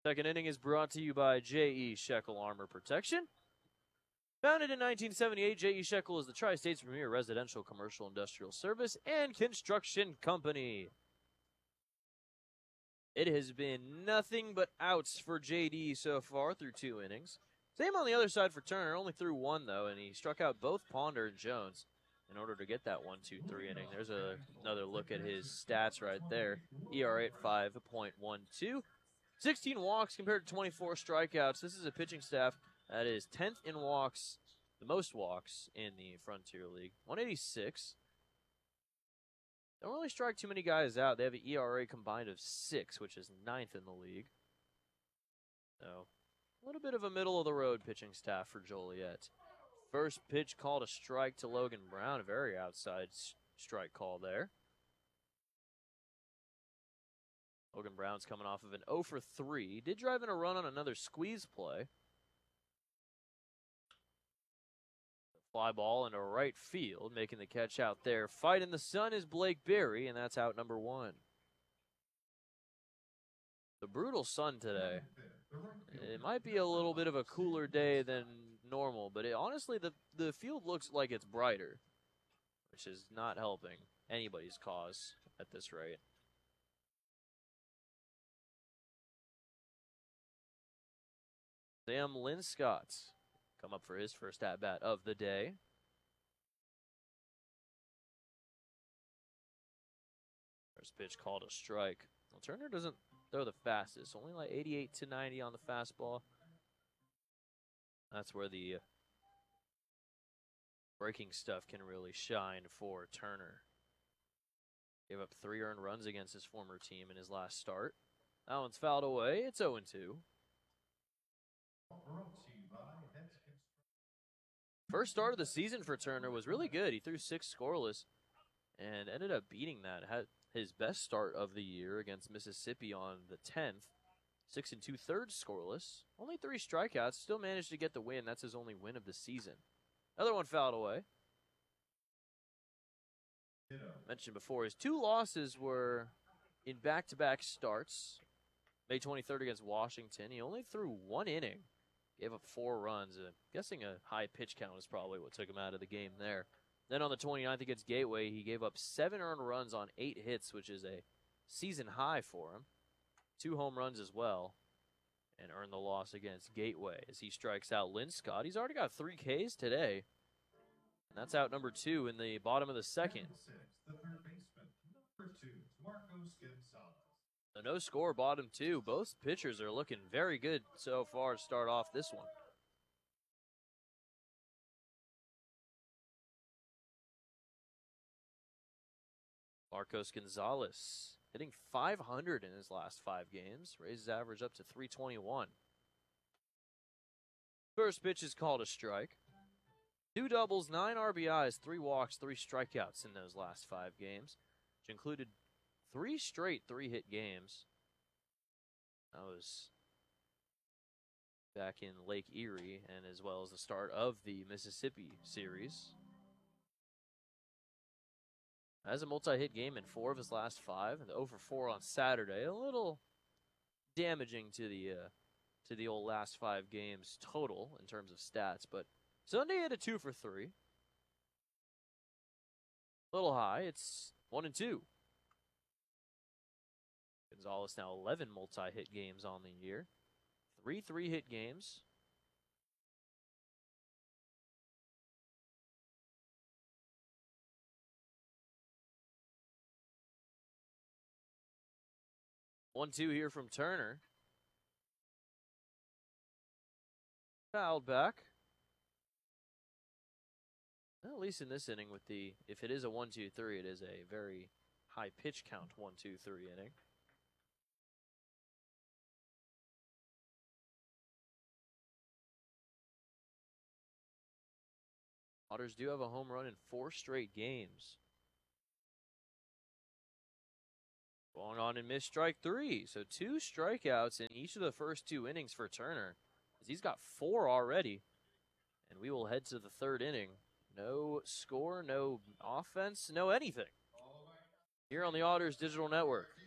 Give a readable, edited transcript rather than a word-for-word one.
Second inning is brought to you by J.E. Shekel Armor Protection. Founded in 1978, J.E. Shekel is the Tri-State's premier residential, commercial, industrial service, and construction company. It has been nothing but outs for J.D. so far through 2 innings. Same on the other side for Turner, only threw 1 though, and he struck out both Ponder and Jones in order to get that 1-2-3 inning. There's another look at his stats right there. ERA at 5.12. 16 walks compared to 24 strikeouts. This is a pitching staff that is 10th in walks, the most walks in the Frontier League. 186. Don't really strike too many guys out. They have an ERA combined of 6, which is 9th in the league. So, a little bit of a middle-of-the-road pitching staff for Joliet. First pitch called a strike to Logan Brown, a very outside strike call there. Logan Brown's coming off of an 0 for 3. Did drive in a run on another squeeze play. Fly ball into right field, making the catch out there. Fight in the sun is Blake Berry, and that's out number 1. The brutal sun today. It might be a little bit of a cooler day than normal, but honestly, the field looks like it's brighter, which is not helping anybody's cause at this rate. Sam Linscott come up for his first at-bat of the day. First pitch called a strike. Well, Turner doesn't throw the fastest, only like 88 to 90 on the fastball. That's where the breaking stuff can really shine for Turner. Gave up 3 earned runs against his former team in his last start. That one's fouled away. It's 0-2. First start of the season for Turner was really good. He threw 6 scoreless and ended up beating that. Had his best start of the year against Mississippi on the 10th. 6 2/3 scoreless. Only 3 strikeouts. Still managed to get the win. That's his only win of the season. Another one fouled away. Mentioned before, his 2 losses were in back-to-back starts. May 23rd against Washington. He only threw 1 inning. Gave up 4 runs. I'm guessing a high pitch count is probably what took him out of the game there. Then on the 29th against Gateway, he gave up 7 earned runs on 8 hits, which is a season high for him. 2 home runs as well, and earned the loss against Gateway as he strikes out Linscott. He's already got 3 Ks today, and that's out number 2 in the bottom of the second. The no score bottom 2. Both pitchers are looking very good so far to start off this one. Marcos Gonzalez hitting .500 in his last 5 games. Raises average up to .321. First pitch is called a strike. 2 doubles, 9 RBIs, 3 walks, 3 strikeouts in those last 5 games, which included 3 straight 3-hit games. That was back in Lake Erie and as well as the start of the Mississippi series. Has a multi-hit game in 4 of his last 5, and 0 for 4 on Saturday. A little damaging to the old last 5 games total in terms of stats, but Sunday had a 2 for 3. A little high. It's 1-2. Gonzalez now 11 multi-hit games on the year. 3 3-hit games. One, 2 here from Turner. Fouled back. Well, at least in this inning, with if it is a 1-2-3, it is a very high pitch count 1-2-3 inning. Otters do have a home run in 4 straight games. Going on and missed strike 3. So 2 strikeouts in each of the first 2 innings for Turner, as he's got 4 already. And we will head to the 3rd inning. No score, no offense, no anything. Here on the Otters Digital Network.